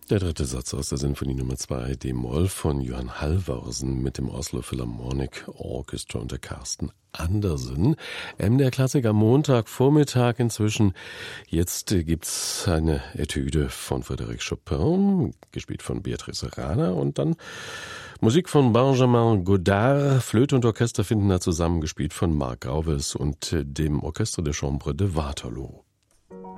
Der dritte Satz aus der Sinfonie Nummer 2 d-Moll von Johann Halvorsen mit dem Oslo Philharmonic Orchestra unter Carsten Andersen. Der Klassik am Montagvormittag inzwischen. Jetzt gibt's eine Etüde von Frédéric Chopin, gespielt von Beatrice Rana, und dann Musik von Benjamin Godard. Flöte und Orchester finden da zusammen, gespielt von Marc Grauwels und dem Orchestre de Chambre de Waterloo.